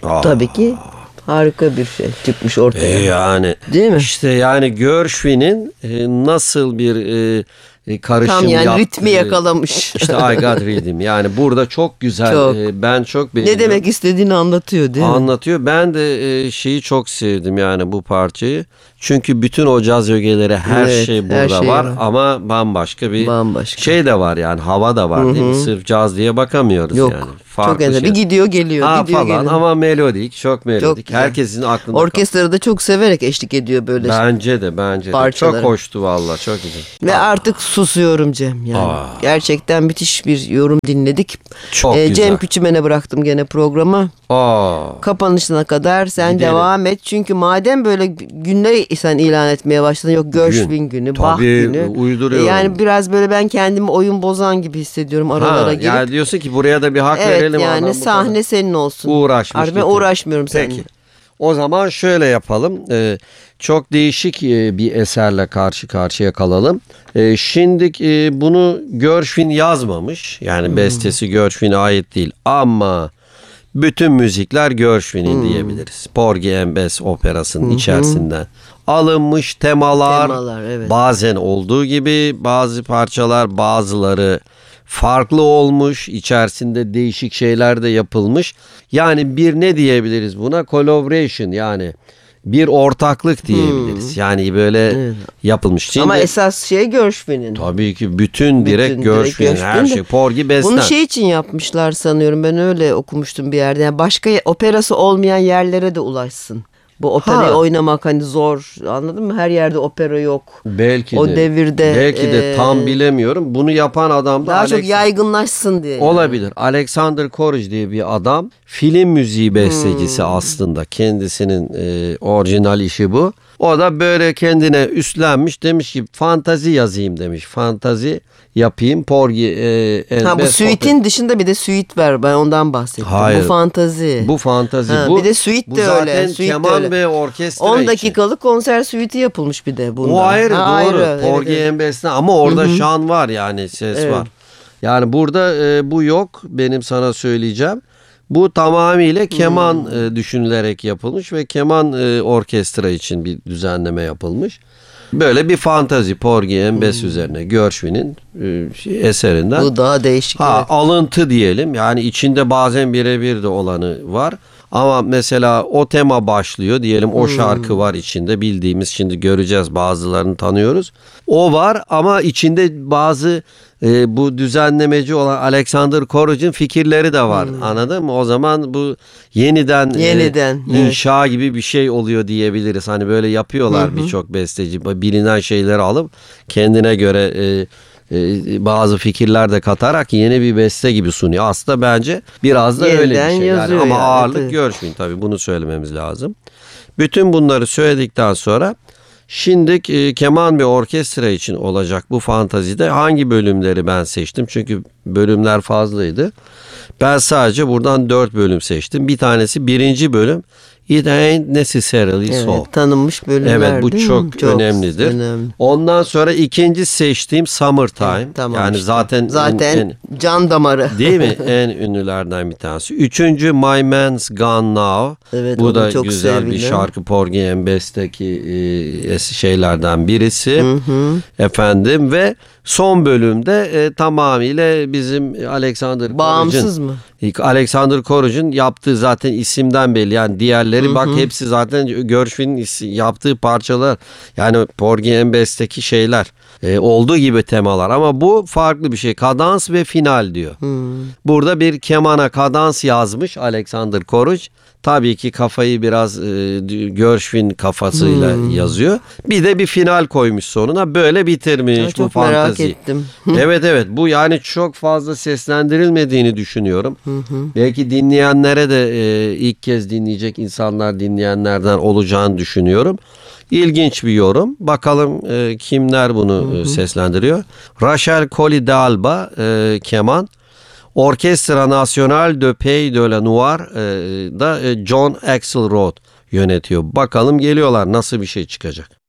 Tabii ki harika bir şey çıkmış ortaya. Yani değil mi? İşte yani Gershwin'in nasıl bir karışım Tam yani yaptığı. ritmi yakalamış. İşte I Got Rhythm. Yani burada çok güzel. Çok. Ben çok beğeniyorum. Ne demek istediğini anlatıyor değil mi? Anlatıyor. Ben de şeyi çok sevdim yani bu parçayı. Çünkü bütün o caz ögeleri her Evet, şey her burada şey var var. ama bambaşka bir Bambaşka. şey de var yani hava da var değil mi? Sırf caz diye bakamıyoruz Yok. yani. Çok enteresan. Bir gidiyor geliyor. Gidiyor falan geliyor. ama melodik, çok melodik. güzel. Herkesin aklında Orkestra da çok severek eşlik ediyor böyle Bence de. parçalara. Çok hoştu vallahi, çok güzel. Ve artık susuyorum Cem yani. Gerçekten müthiş bir yorum dinledik. Çok güzel. Cem Küçümen'e bıraktım gene programı. Kapanışına kadar sen Gidelim. devam et. Çünkü madem böyle günleri sen ilan etmeye başladın. Yok Gershwin günü, Bach günü. Uyduruyorum. Yani biraz böyle ben kendimi oyun bozan gibi hissediyorum aralara girip. Yani diyorsun ki buraya da bir hak Evet verelim. yani sahne senin olsun. Uğraşmış. Artık ben uğraşmıyorum seninle. Peki. O zaman şöyle yapalım. Çok değişik bir eserle karşı karşıya kalalım. Şimdi bunu Gershwin yazmamış. Yani bestesi Gershwin'e ait değil. Ama bütün müzikler Gershwin'in diyebiliriz. Porgy and Bess operasının içerisinden alınmış temalar evet. Bazen olduğu gibi bazı parçalar, bazıları farklı olmuş, içerisinde değişik şeyler de yapılmış. Yani bir ne diyebiliriz buna? Collaboration, yani bir ortaklık diyebiliriz. Yani böyle yapılmış. Şimdi, ama esas şey Gershwin'in. Tabii ki bütün direkt Gershwin'in her şey. Porgy Bess'ten. Bunu şey için yapmışlar sanıyorum, ben öyle okumuştum bir yerde. Yani başka operası olmayan yerlere de ulaşsın. Bu operayı oynamak hani zor, anladın mı? Her yerde opera yok. Belki o de. devirde. Belki de tam bilemiyorum. Bunu yapan adam da daha çok yaygınlaşsın diye. Olabilir. Alexander Courage diye bir adam. Film müziği bestecisi aslında. Kendisinin orijinal işi bu. O da böyle kendine üstlenmiş. Demiş ki fantazi yazayım demiş. Fantazi yapayım. Porgy and bu Bess suite'in dışında bir de suite var. Ben ondan bahsettim. Hayır. Bu fantazi. Bu fantazi. Bir de suite de öyle. Zaten Suite keman de öyle. ve orkestra 10 için. dakikalık konser suite'i yapılmış bir de bunda. O ayrı, doğru. Ayrı, Porgy evet. and Bess'ten ama orada şan var, yani ses var. Yani burada bu yok, benim sana söyleyeceğim. Bu tamamıyla keman düşünülerek yapılmış ve keman orkestra için bir düzenleme yapılmış. Böyle bir fantazi Porgy and Bess üzerine Gershwin'in eserinden. Bu daha değişik. Evet. Alıntı diyelim. Yani içinde bazen birebir de olanı var. Ama mesela o tema başlıyor diyelim, o şarkı var içinde, bildiğimiz, şimdi göreceğiz, bazılarını tanıyoruz. O var ama içinde bazı bu düzenlemeci olan Alexander Courage'ın fikirleri de var. Anladın mı? O zaman bu yeniden inşa gibi bir şey oluyor diyebiliriz. Hani böyle yapıyorlar birçok besteci, bilinen şeyleri alıp kendine göre bazı fikirler de katarak yeni bir beste gibi sunuyor. Aslında bence biraz da öyle bir şey. Yani ama ağırlık Gershwin, tabii bunu söylememiz lazım. Bütün bunları söyledikten sonra şimdi keman ve orkestra için olacak bu fantazide hangi bölümleri ben seçtim? Çünkü bölümler fazlaydı. Ben sadece buradan 4 bölüm seçtim. Bir tanesi 1. bölüm. It ain't necessarily so. Evet, tanınmış bölümler. Evet, bu çok önemlidir. Önemli. Ondan sonra ikinci seçtiğim Summertime. Tamam, yani işte. zaten can damarı. Değil mi? En ünlülerden bir tanesi. 3. My Man's Gone Now. Evet, bu da çok güzel sevilen bir şarkı. Porgy and Bess'teki şeylerden birisi. Efendim, ve son bölümde tamamıyla bizim Alexander Bağımsız mı? Alexander Courage'ın yaptığı, zaten isimden belli. Yani diğerleri bak hepsi zaten Gershwin'in yaptığı parçalar. Yani Porgy and Bess'teki şeyler. Olduğu gibi temalar, ama bu farklı bir şey. Kadans ve final diyor. Burada bir kemana kadans yazmış Alexander Courage. Tabii ki kafayı biraz Gershwin kafasıyla yazıyor. Bir de bir final koymuş sonuna. Böyle bitirmiş çok bu fantazi. merak ettim. Evet, bu yani çok fazla seslendirilmediğini düşünüyorum. Belki dinleyenlere de ilk kez dinleyecek dinleyenlerden olacağını düşünüyorum. İlginç bir yorum. Bakalım kimler bunu seslendiriyor. Rachel Colley d'Alba keman. Orkestra National de Pays de la Noire da John Axelrod yönetiyor. Bakalım geliyorlar, nasıl bir şey çıkacak.